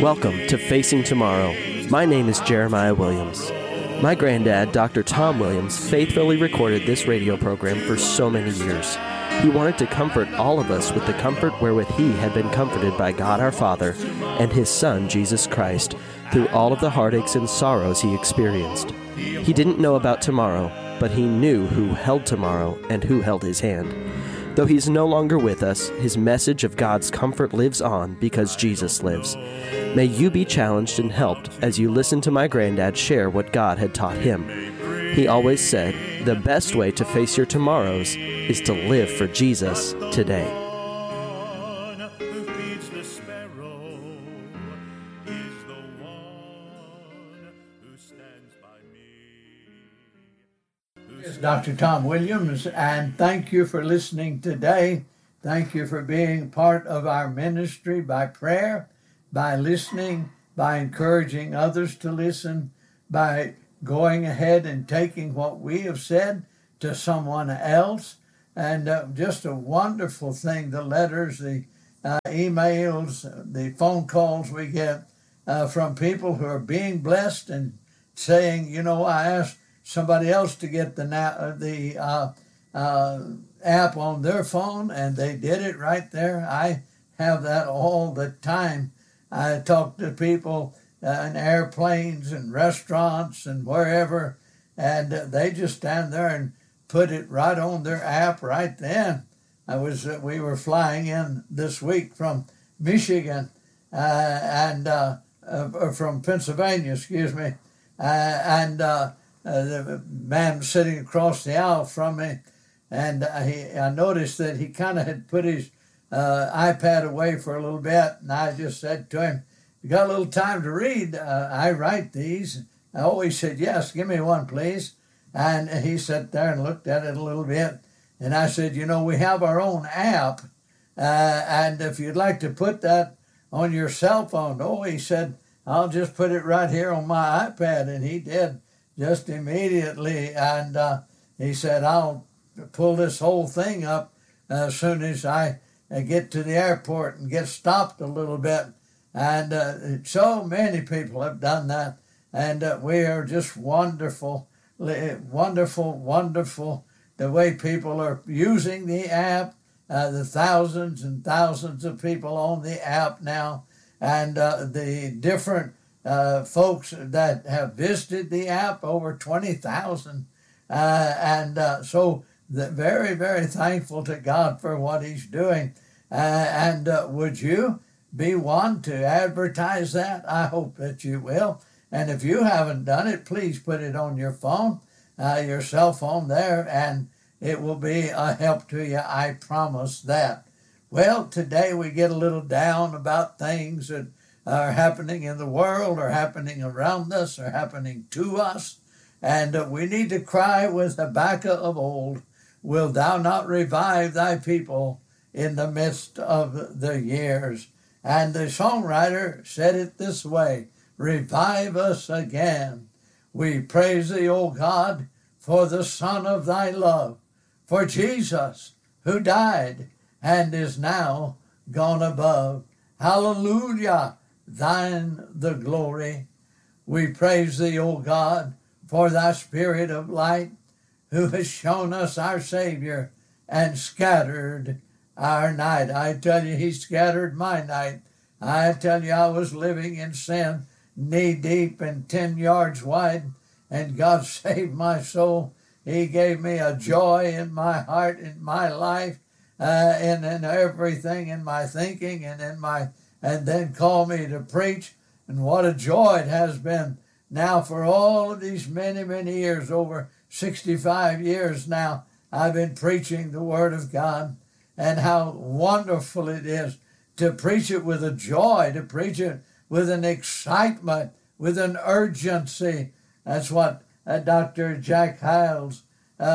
Welcome to Facing Tomorrow. My name is Jeremiah Williams. My granddad, Dr. Tom Williams, faithfully recorded this radio program for so many years. He wanted to comfort all of us with the comfort wherewith he had been comforted by God our Father and his Son, Jesus Christ, through all of the heartaches and sorrows he experienced. He didn't know about tomorrow, but he knew who held tomorrow and who held his hand. Though he's no longer with us, his message of God's comfort lives on because Jesus lives. May you be challenged and helped as you listen to my granddad share what God had taught him. He always said, the best way to face your tomorrows is to live for Jesus today. Dr. Tom Williams, and thank you for listening today. Thank you for being part of our ministry by prayer, by listening, by encouraging others to listen, by going ahead and taking what we have said to someone else. And just a wonderful thing, the letters, the emails, the phone calls we get from people who are being blessed and saying, you know, I asked somebody else to get the app on their phone, and they did it right there. I have that all the time. I talk to people in airplanes and restaurants and wherever, and they just stand there and put it right on their app right then. We were flying in this week from Michigan and from Pennsylvania, excuse me, the man sitting across the aisle from me, and I noticed that he kind of had put his iPad away for a little bit, and I just said to him, you got a little time to read? I write these. I always said, yes, give me one, please. And he sat there and looked at it a little bit, and I said, you know, we have our own app, and if you'd like to put that on your cell phone. Oh, he said, I'll just put it right here on my iPad, and he did. Just immediately, and he said, I'll pull this whole thing up as soon as I get to the airport and get stopped a little bit. And so many people have done that, and we are just wonderful, wonderful the way people are using the app, the thousands and thousands of people on the app now, and the different folks that have visited the app, over 20,000. So very, very thankful to God for what he's doing. Would you be one to advertise that? I hope that you will. And if you haven't done it, please put it on your phone, your cell phone there, and it will be a help to you. I promise that. Well, today we get a little down about things that are happening in the world, or happening around us, or happening to us. And we need to cry with Habakkuk of old, will thou not revive thy people in the midst of the years? And the songwriter said it this way, revive us again. We praise thee, O God, for the Son of thy love, for Jesus, who died and is now gone above. Hallelujah. Thine the glory. We praise thee, O God, for thy Spirit of light, who has shown us our Savior and scattered our night. I tell you, he scattered my night. I tell you, I was living in sin, knee deep and 10 yards wide, and God saved my soul. He gave me a joy in my heart, in my life, and in everything, in my thinking and then called me to preach. And what a joy it has been now for all of these many, many years, over 65 years now, I've been preaching the Word of God, and how wonderful it is to preach it with a joy, to preach it with an excitement, with an urgency. That's what Dr. Jack Hiles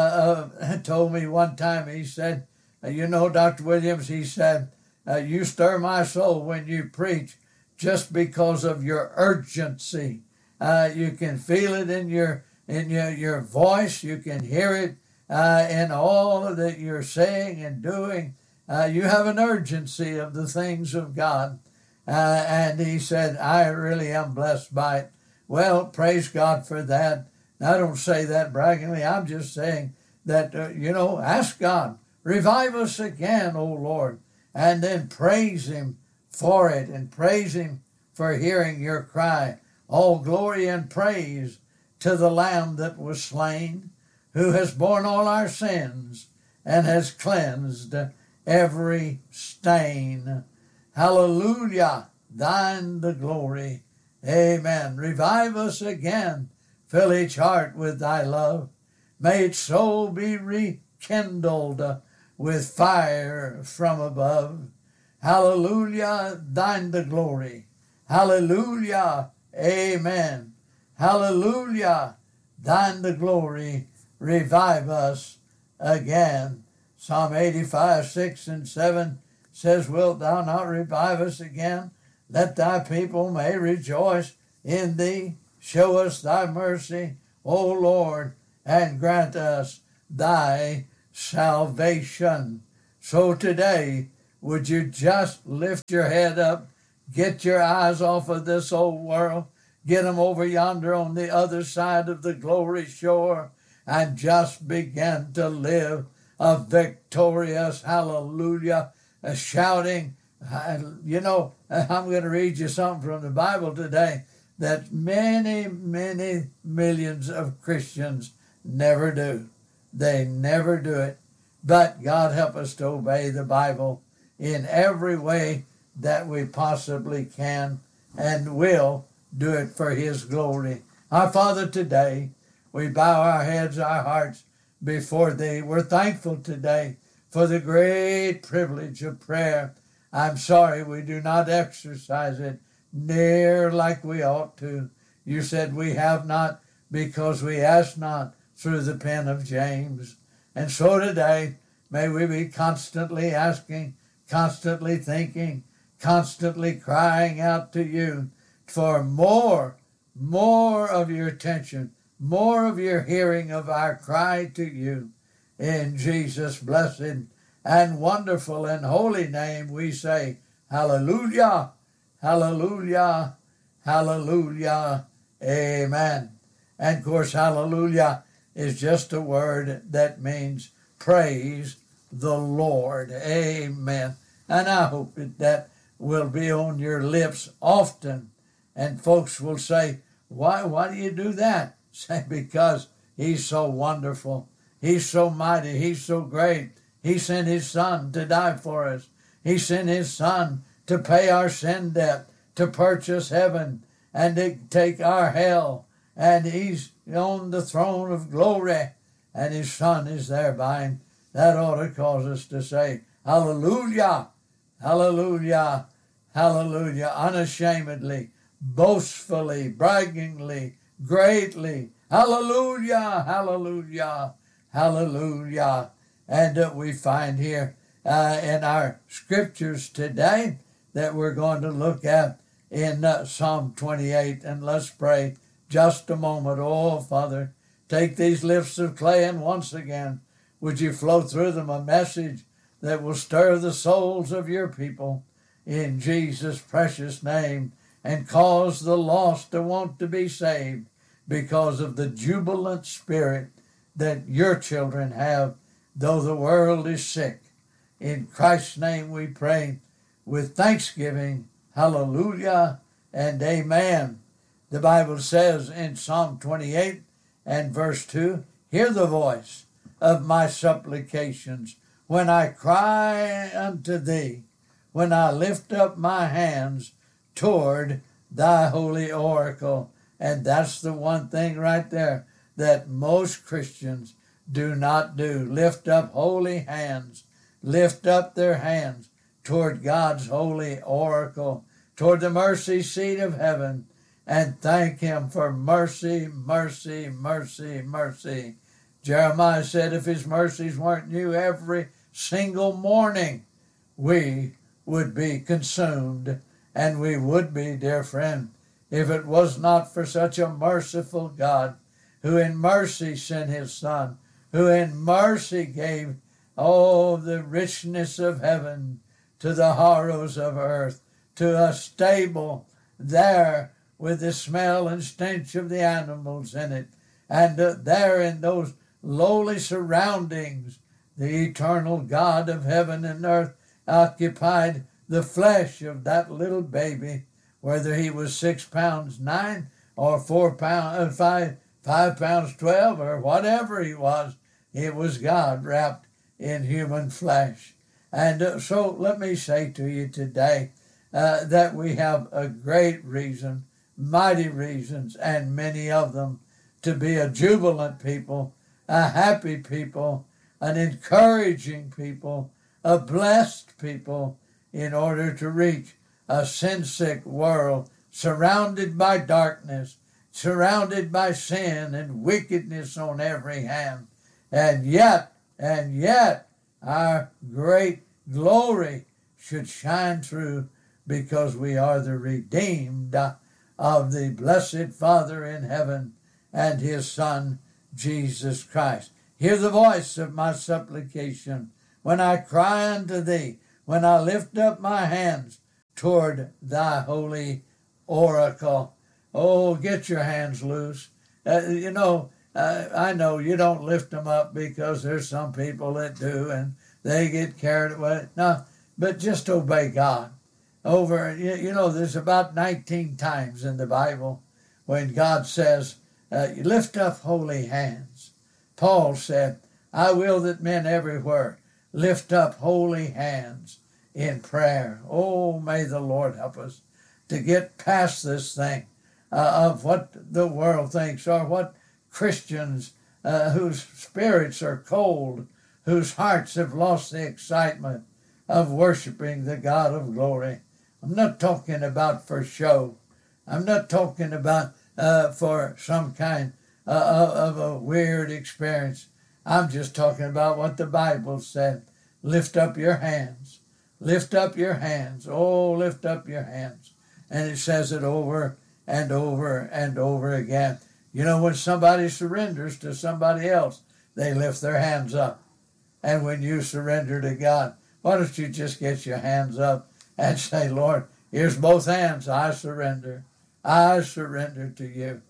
told me one time. He said, you know, Dr. Williams, he said, you stir my soul when you preach just because of your urgency. You can feel it in your voice. You can hear it in all that you're saying and doing. You have an urgency of the things of God. and he said, I really am blessed by it. Well, praise God for that. Now, I don't say that braggingly. I'm just saying that, ask God, revive us again, O Lord, and then praise him for it and praise him for hearing your cry. All glory and praise to the Lamb that was slain, who has borne all our sins and has cleansed every stain. Hallelujah, thine the glory. Amen. Revive us again. Fill each heart with thy love. May its soul be rekindled with fire from above. Hallelujah, thine the glory. Hallelujah, amen. Hallelujah, thine the glory. Revive us again. Psalm 85, 6 and 7 says, wilt thou not revive us again? Let thy people may rejoice in thee. Show us thy mercy, O Lord, and grant us thy salvation. So today, would you just lift your head up, get your eyes off of this old world, get them over yonder on the other side of the glory shore, and just begin to live a victorious hallelujah, shouting. I'm going to read you something from the Bible today that many, many millions of Christians never do. They never do it. But God help us to obey the Bible in every way that we possibly can and will do it for his glory. Our Father, today we bow our heads, our hearts before thee. We're thankful today for the great privilege of prayer. I'm sorry we do not exercise it near like we ought to. You said we have not because we ask not, through the pen of James. And so today, may we be constantly asking, constantly thinking, constantly crying out to you for more of your attention, more of your hearing of our cry to you. In Jesus' blessed and wonderful and holy name we say, hallelujah, hallelujah, hallelujah, amen. And of course, hallelujah is just a word that means praise the Lord, amen. And I hope that will be on your lips often. And folks will say, why do you do that? Say, because he's so wonderful. He's so mighty. He's so great. He sent his son to die for us. He sent his son to pay our sin debt, to purchase heaven, and to take our hell. And he's on the throne of glory, and his son is there by him. That ought to cause us to say, hallelujah, hallelujah, hallelujah, unashamedly, boastfully, braggingly, greatly, hallelujah, hallelujah, hallelujah. And we find here in our scriptures today that we're going to look at in Psalm 28. And let's pray just a moment. Oh, Father, take these lips of clay and once again, would you flow through them a message that will stir the souls of your people in Jesus' precious name and cause the lost to want to be saved because of the jubilant spirit that your children have, though the world is sick. In Christ's name we pray with thanksgiving. Hallelujah and amen. The Bible says in Psalm 28 and verse 2, hear the voice of my supplications when I cry unto thee, when I lift up my hands toward thy holy oracle. And that's the one thing right there that most Christians do not do. Lift up holy hands. Lift up their hands toward God's holy oracle, toward the mercy seat of heaven, and thank him for mercy, mercy, mercy, mercy. Jeremiah said if his mercies weren't new every single morning, we would be consumed, and we would be, dear friend, if it was not for such a merciful God, who in mercy sent his Son, who in mercy gave, the richness of heaven to the horrors of earth, to a stable there with the smell and stench of the animals in it. And there in those lowly surroundings, the eternal God of heaven and earth occupied the flesh of that little baby, whether he was 6 pounds 9 or 4 pounds 5 pounds 12 or whatever he was. It was God wrapped in human flesh. And so let me say to you today that we have a great reason, mighty reasons, and many of them, to be a jubilant people, a happy people, an encouraging people, a blessed people, in order to reach a sin-sick world surrounded by darkness, surrounded by sin and wickedness on every hand. And yet, our great glory should shine through, because we are the redeemed of the blessed Father in heaven and his Son, Jesus Christ. Hear the voice of my supplication when I cry unto thee, when I lift up my hands toward thy holy oracle. Oh, get your hands loose. I know you don't lift them up because there's some people that do and they get carried away. No, but just obey God. There's about 19 times in the Bible when God says, lift up holy hands. Paul said, I will that men everywhere lift up holy hands in prayer. Oh, may the Lord help us to get past this thing of what the world thinks, or what Christians whose spirits are cold, whose hearts have lost the excitement of worshiping the God of glory. I'm not talking about for show. I'm not talking about for some kind of a weird experience. I'm just talking about what the Bible said. Lift up your hands. Lift up your hands. Oh, lift up your hands. And it says it over and over and over again. You know, when somebody surrenders to somebody else, they lift their hands up. And when you surrender to God, why don't you just get your hands up and say, Lord, here's both hands. I surrender. I surrender to you.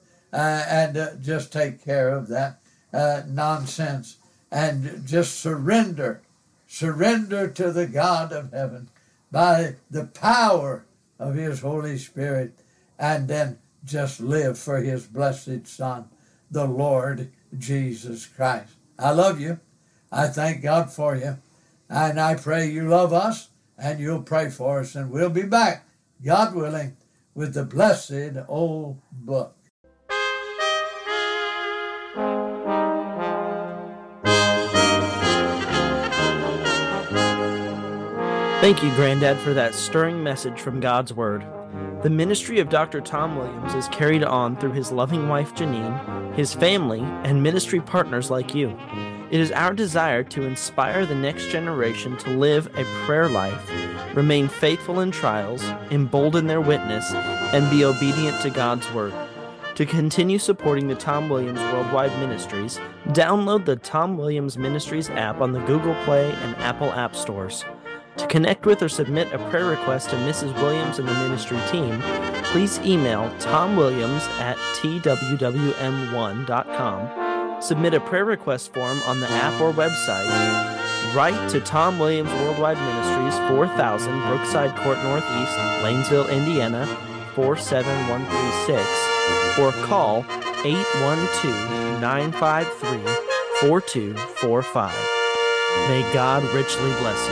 And just take care of that nonsense. And just surrender. Surrender to the God of heaven by the power of his Holy Spirit. And then just live for his blessed Son, the Lord Jesus Christ. I love you. I thank God for you. And I pray you love us and you'll pray for us. And we'll be back, God willing, with the blessed old book. Thank you, Granddad, for that stirring message from God's Word. The ministry of Dr. Tom Williams is carried on through his loving wife, Janine, his family, and ministry partners like you. It is our desire to inspire the next generation to live a prayer life, remain faithful in trials, embolden their witness, and be obedient to God's Word. To continue supporting the Tom Williams Worldwide Ministries, download the Tom Williams Ministries app on the Google Play and Apple App Stores. To connect with or submit a prayer request to Mrs. Williams and the ministry team, please email tomwilliams@twwm1.com, submit a prayer request form on the app or website, write to Tom Williams Worldwide Ministries, 4000 Brookside Court Northeast, Lanesville, Indiana, 47136, or call 812-953-4245. May God richly bless you.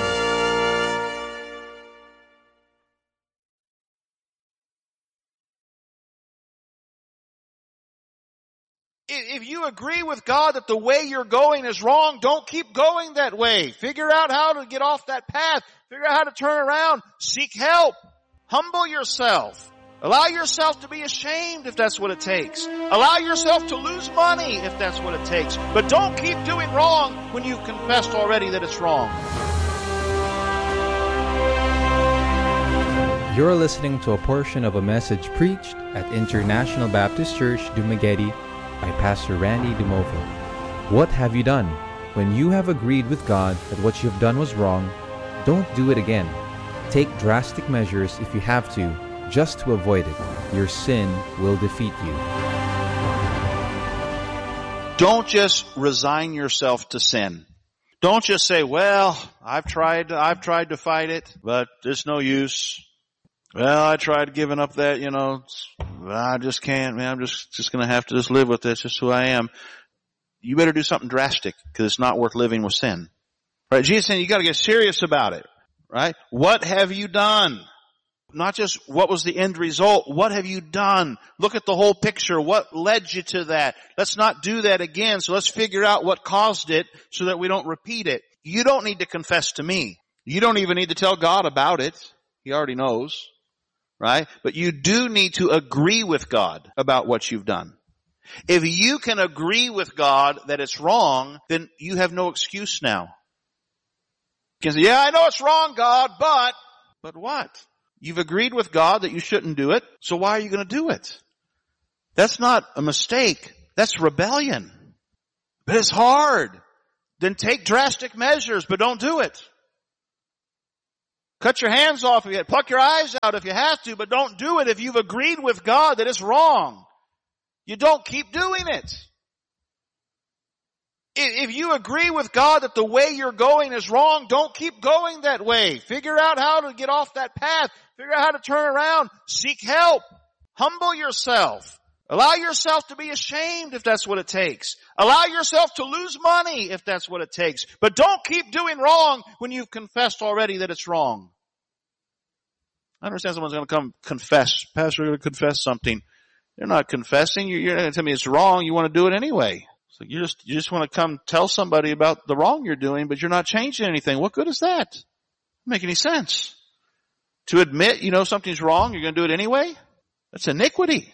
If you agree with God that the way you're going is wrong, don't keep going that way. Figure out how to get off that path. Figure out how to turn around. Seek help. Humble yourself. Allow yourself to be ashamed if that's what it takes. Allow yourself to lose money if that's what it takes. But don't keep doing wrong when you've confessed already that it's wrong. You're listening to a portion of a message preached at International Baptist Church, Dumaguete, by Pastor Randy DeMovo. What have you done? When you have agreed with God that what you have done was wrong, don't do it again. Take drastic measures if you have to, just to avoid it. Your sin will defeat you. Don't just resign yourself to sin. Don't just say, well, I've tried to fight it, but it's no use. Well, I tried giving up that, I just can't, man. I'm just going to have to just live with this. Just who I am. You better do something drastic because it's not worth living with sin. Right? Jesus is saying you got to get serious about it. Right? What have you done? Not just what was the end result. What have you done? Look at the whole picture. What led you to that? Let's not do that again. So let's figure out what caused it so that we don't repeat it. You don't need to confess to me. You don't even need to tell God about it. He already knows. Right? But you do need to agree with God about what you've done. If you can agree with God that it's wrong, then you have no excuse now. You can say, yeah, I know it's wrong, God, but what? You've agreed with God that you shouldn't do it, so why are you going to do it? That's not a mistake. That's rebellion. But it's hard. Then take drastic measures, but don't do it. Cut your hands off if you have, pluck your eyes out if you have to, but don't do it if you've agreed with God that it's wrong. You don't keep doing it. If you agree with God that the way you're going is wrong, don't keep going that way. Figure out how to get off that path. Figure out how to turn around. Seek help. Humble yourself. Allow yourself to be ashamed if that's what it takes. Allow yourself to lose money if that's what it takes. But don't keep doing wrong when you've confessed already that it's wrong. I understand someone's going to come confess. Pastor, you're going to confess something. They're not confessing. You're going to tell me it's wrong. You want to do it anyway. So you just want to come tell somebody about the wrong you're doing, but you're not changing anything. What good is that? Doesn't make any sense. To admit something's wrong, you're going to do it anyway? That's iniquity.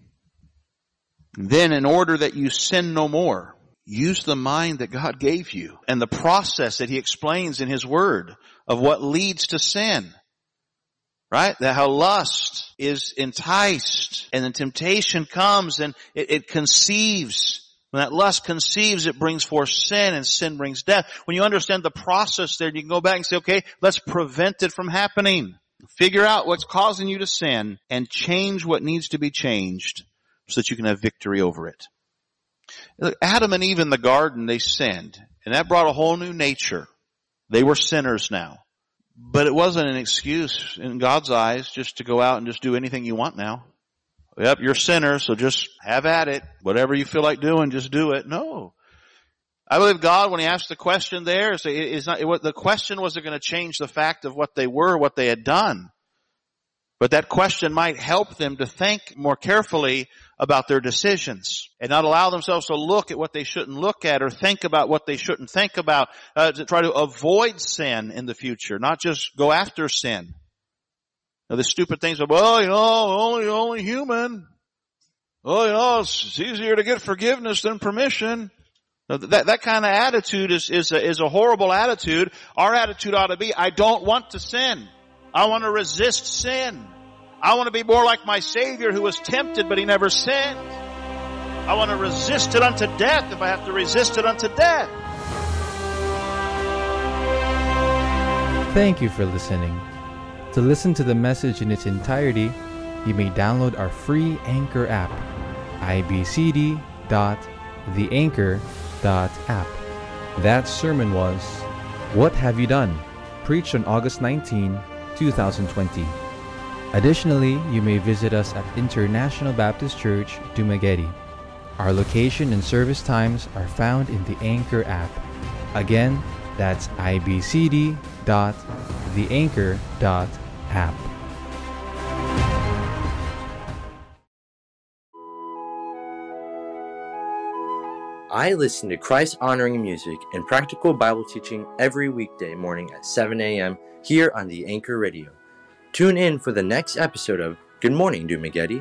Then in order that you sin no more, use the mind that God gave you and the process that He explains in His Word of what leads to sin. Right? That how lust is enticed and then temptation comes and it conceives. When that lust conceives, it brings forth sin, and sin brings death. When you understand the process there, you can go back and say, okay, let's prevent it from happening. Figure out what's causing you to sin and change what needs to be changed so that you can have victory over it. Look, Adam and Eve in the garden, they sinned, and that brought a whole new nature. They were sinners now. But it wasn't an excuse in God's eyes just to go out and just do anything you want now. Yep, you're a sinner, so just have at it. Whatever you feel like doing, just do it. No. I believe God, when He asked the question there, the question wasn't going to change the fact of what they were, what they had done. But that question might help them to think more carefully about their decisions and not allow themselves to look at what they shouldn't look at or think about what they shouldn't think about, to try to avoid sin in the future, not just go after sin. Now, the stupid things of, only human. It's easier to get forgiveness than permission. Now, that kind of attitude is a horrible attitude. Our attitude ought to be, I don't want to sin. I want to resist sin. I want to be more like my Savior who was tempted, but He never sinned. I want to resist it unto death if I have to resist it unto death. Thank you for listening. To listen to the message in its entirety, you may download our free Anchor app, ibcd.theanchor.app. That sermon was What Have You Done? Preached on August 19, 2020. Additionally, you may visit us at International Baptist Church, Dumaguete. Our location and service times are found in the Anchor app. Again, that's ibcd.theanchor.app. I listen to Christ-honoring music and practical Bible teaching every weekday morning at 7 a.m. here on the Anchor Radio. Tune in for the next episode of Good Morning, Dumaguete.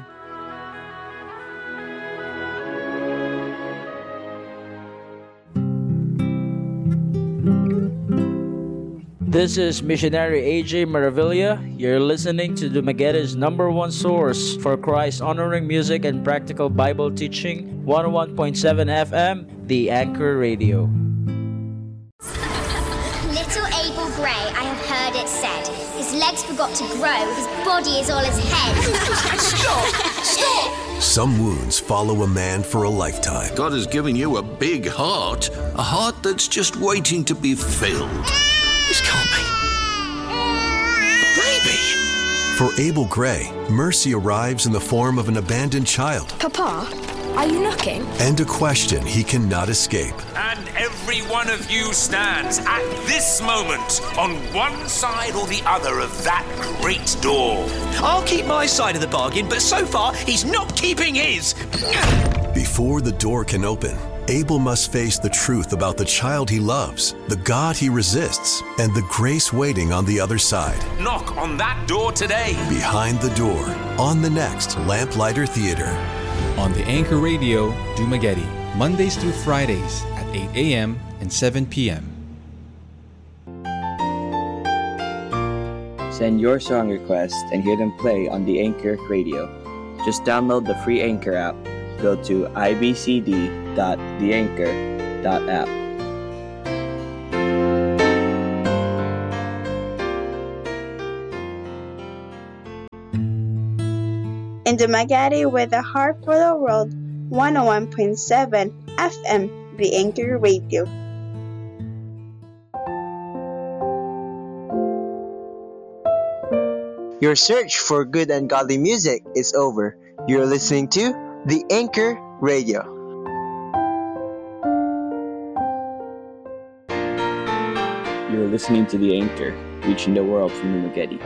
This is Missionary AJ Maravilla. You're listening to Dumaguete's #1 source for Christ-honoring music and practical Bible teaching, 101.7 FM, The Anchor Radio. Little Abel Gray, I have heard it said, is legs forgot to grow. His body is all his head. Stop! Some wounds follow a man for a lifetime. God has given you a big heart. A heart that's just waiting to be filled. This can't be. Baby! For Abel Gray, mercy arrives in the form of an abandoned child. Papa, are you knocking? And a question he cannot escape. And every one of you stands at this moment on one side or the other of that great door. I'll keep my side of the bargain, but so far he's not keeping his. Before the door can open, Abel must face the truth about the child he loves, the God he resists, and the grace waiting on the other side. Knock on that door today. Behind the Door, on the next Lamplighter Theater. On the Anchor Radio, Dumaguete, Mondays through Fridays at 8 a.m. and 7 p.m. Send your song requests and hear them play on the Anchor Radio. Just download the free Anchor app. Go to ibcd.theanchor.app. In Dumaguete with a heart for the world, 101.7 FM, the Anchor Radio. Your search for good and godly music is over. You're listening to the Anchor Radio. You're listening to The Anchor, reaching the world from Dumaguete.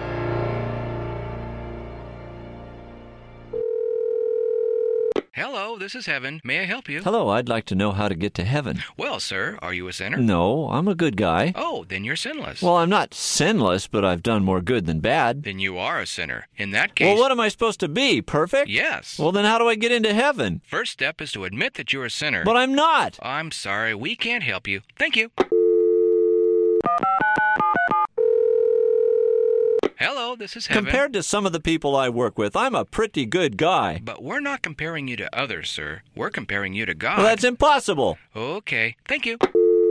Hello, this is Heaven. May I help you? Hello, I'd like to know how to get to heaven. Well, sir, are you a sinner? No, I'm a good guy. Oh, then you're sinless. Well, I'm not sinless, but I've done more good than bad. Then you are a sinner. In that case... Well, what am I supposed to be? Perfect? Yes. Well, then how do I get into heaven? First step is to admit that you're a sinner. But I'm not. I'm sorry, we can't help you. Thank you. Hello, this is Heaven. Compared to some of the people I work with, I'm a pretty good guy. But we're not comparing you to others, sir. We're comparing you to God. Well, that's impossible. Okay, thank you.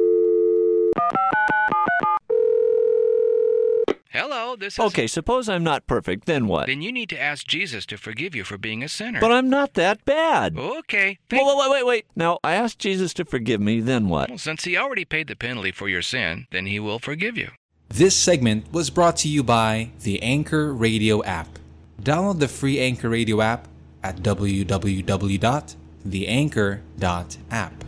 Hello, this is... Okay, suppose I'm not perfect, then what? Then you need to ask Jesus to forgive you for being a sinner. But I'm not that bad. Okay. Wait. Now, I asked Jesus to forgive me, then what? Well, since he already paid the penalty for your sin, then he will forgive you. This segment was brought to you by the Anchor Radio app. Download the free Anchor Radio app at www.theanchor.app.